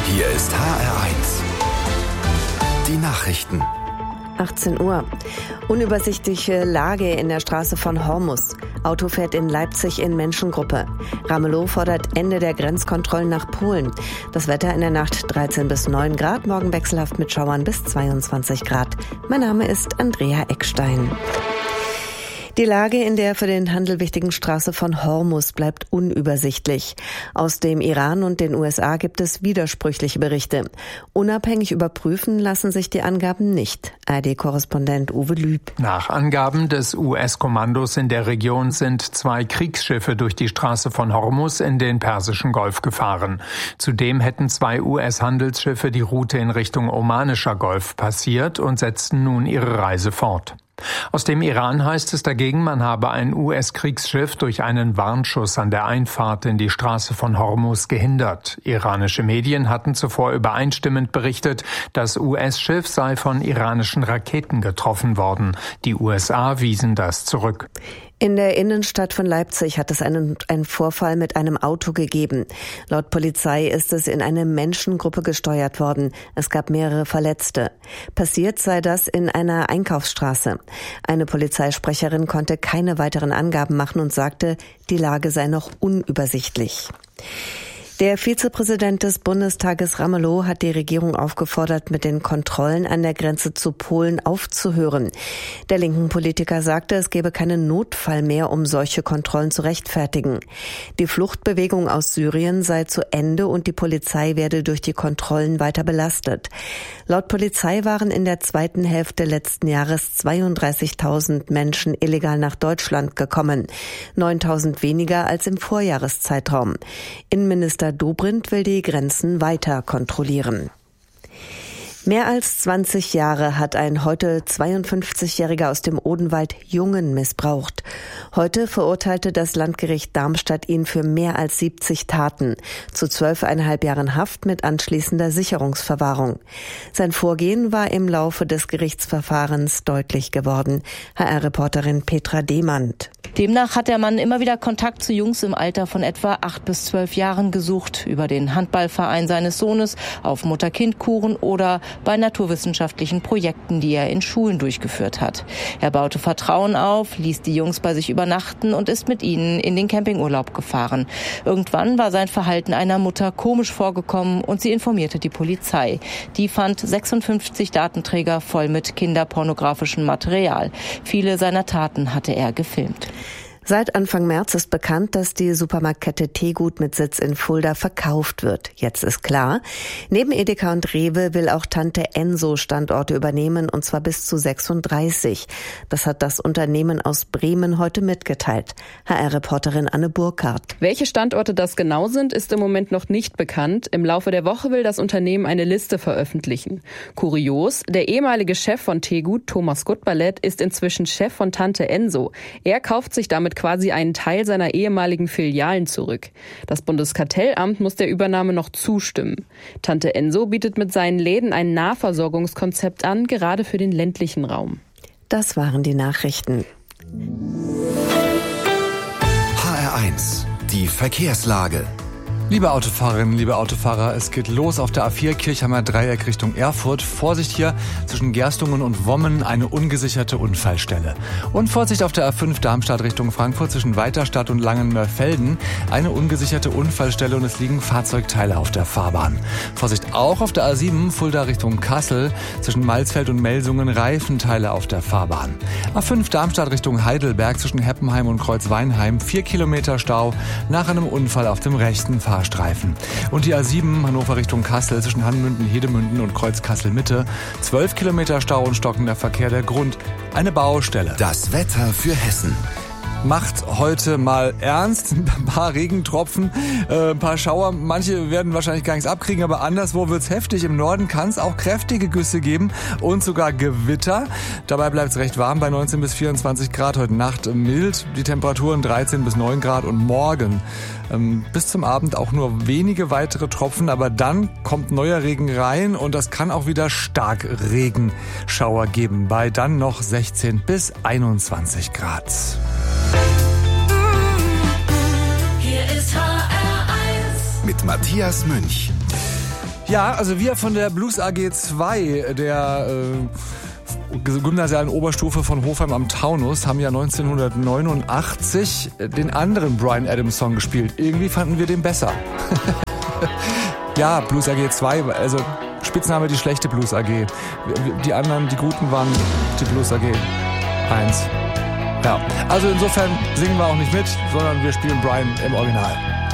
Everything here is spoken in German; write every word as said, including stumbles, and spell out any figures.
Hier ist H R eins. Die Nachrichten. achtzehn Uhr. Unübersichtliche Lage in der Straße von Hormus. Auto fährt in Leipzig in Menschengruppe. Ramelow fordert Ende der Grenzkontrollen nach Polen. Das Wetter in der Nacht dreizehn bis neun Grad, morgen wechselhaft mit Schauern bis zweiundzwanzig Grad. Mein Name ist Andrea Eckstein. Die Lage in der für den Handel wichtigen Straße von Hormus bleibt unübersichtlich. Aus dem Iran und den U S A gibt es widersprüchliche Berichte. Unabhängig überprüfen lassen sich die Angaben nicht. A R D-Korrespondent Uwe Lüb. Nach Angaben des U S-Kommandos in der Region sind zwei Kriegsschiffe durch die Straße von Hormus in den Persischen Golf gefahren. Zudem hätten zwei U S-Handelsschiffe die Route in Richtung Omanischer Golf passiert und setzten nun ihre Reise fort. Aus dem Iran heißt es dagegen, man habe ein U S-Kriegsschiff durch einen Warnschuss an der Einfahrt in die Straße von Hormus gehindert. Iranische Medien hatten zuvor übereinstimmend berichtet, das U S-Schiff sei von iranischen Raketen getroffen worden. Die U S A wiesen das zurück. In der Innenstadt von Leipzig hat es einen, einen Vorfall mit einem Auto gegeben. Laut Polizei ist es in eine Menschengruppe gesteuert worden. Es gab mehrere Verletzte. Passiert sei das in einer Einkaufsstraße. Eine Polizeisprecherin konnte keine weiteren Angaben machen und sagte, die Lage sei noch unübersichtlich. Der Vizepräsident des Bundestages Ramelow hat die Regierung aufgefordert, mit den Kontrollen an der Grenze zu Polen aufzuhören. Der linken Politiker sagte, es gebe keinen Notfall mehr, um solche Kontrollen zu rechtfertigen. Die Fluchtbewegung aus Syrien sei zu Ende und die Polizei werde durch die Kontrollen weiter belastet. Laut Polizei waren in der zweiten Hälfte letzten Jahres zweiunddreißigtausend Menschen illegal nach Deutschland gekommen. neuntausend weniger als im Vorjahreszeitraum. Innenminister Dobrindt will die Grenzen weiter kontrollieren. Mehr als zwanzig Jahre hat ein heute zweiundfünfzigjähriger aus dem Odenwald Jungen missbraucht. Heute verurteilte das Landgericht Darmstadt ihn für mehr als siebzig Taten, zu zwölfeinhalb Jahren Haft mit anschließender Sicherungsverwahrung. Sein Vorgehen war im Laufe des Gerichtsverfahrens deutlich geworden. H R-Reporterin Petra Demand. Demnach hat der Mann immer wieder Kontakt zu Jungs im Alter von etwa acht bis zwölf Jahren gesucht, über den Handballverein seines Sohnes, auf Mutter-Kind-Kuren oder bei naturwissenschaftlichen Projekten, die er in Schulen durchgeführt hat. Er baute Vertrauen auf, ließ die Jungs bei sich übernachten und ist mit ihnen in den Campingurlaub gefahren. Irgendwann war sein Verhalten einer Mutter komisch vorgekommen und sie informierte die Polizei. Die fand sechsundfünfzig Datenträger voll mit kinderpornografischem Material. Viele seiner Taten hatte er gefilmt. Seit Anfang März ist bekannt, dass die Supermarktkette Tegut mit Sitz in Fulda verkauft wird. Jetzt ist klar, neben Edeka und Rewe will auch Tante Enso Standorte übernehmen, und zwar bis zu sechsunddreißig. Das hat das Unternehmen aus Bremen heute mitgeteilt. H R-Reporterin Anne Burkhardt. Welche Standorte das genau sind, ist im Moment noch nicht bekannt. Im Laufe der Woche will das Unternehmen eine Liste veröffentlichen. Kurios, der ehemalige Chef von Tegut, Thomas Gutballett, ist inzwischen Chef von Tante Enso. Er kauft sich damit quasi einen Teil seiner ehemaligen Filialen zurück. Das Bundeskartellamt muss der Übernahme noch zustimmen. Tante Enso bietet mit seinen Läden ein Nahversorgungskonzept an, gerade für den ländlichen Raum. Das waren die Nachrichten. H R eins, die Verkehrslage. Liebe Autofahrerinnen, liebe Autofahrer, es geht los auf der A vier Kirchheimer Dreieck Richtung Erfurt. Vorsicht hier, zwischen Gerstungen und Wommen eine ungesicherte Unfallstelle. Und Vorsicht auf der A fünf Darmstadt Richtung Frankfurt zwischen Weiterstadt und Langenmörfelden. Eine ungesicherte Unfallstelle und es liegen Fahrzeugteile auf der Fahrbahn. Vorsicht auch auf der A sieben Fulda Richtung Kassel. Zwischen Malzfeld und Melsungen Reifenteile auf der Fahrbahn. A fünf Darmstadt Richtung Heidelberg zwischen Heppenheim und Kreuzweinheim. Vier Kilometer Stau nach einem Unfall auf dem rechten Fahrstreifen. Und die A sieben Hannover Richtung Kassel zwischen Hanmünden, Hedemünden und Kreuz Kassel-Mitte. zwölf Kilometer Stau und stockender Verkehr. Der Grund: eine Baustelle. Das Wetter für Hessen. Macht heute mal ernst. Ein paar Regentropfen, äh, ein paar Schauer. Manche werden wahrscheinlich gar nichts abkriegen, aber anderswo wird's heftig. Im Norden kann es auch kräftige Güsse geben und sogar Gewitter. Dabei bleibt es recht warm bei neunzehn bis vierundzwanzig Grad. Heute Nacht mild, die Temperaturen dreizehn bis neun Grad und morgen ähm, bis zum Abend auch nur wenige weitere Tropfen. Aber dann kommt neuer Regen rein und das kann auch wieder stark Regenschauer geben bei dann noch sechzehn bis einundzwanzig Grad. Hier ist H R eins mit Matthias Münch. Ja, also wir von der Blues A G zwei, der äh, gymnasialen Oberstufe von Hofheim am Taunus, haben ja neunzehnhundertneunundachtzig den anderen Bryan Adams Song gespielt. Irgendwie fanden wir den besser. Ja, Blues A G zwei, also Spitzname die schlechte Blues A G. Die anderen, die guten, waren die Blues A G eins. Ja, also insofern singen wir auch nicht mit, sondern wir spielen Bryan im Original.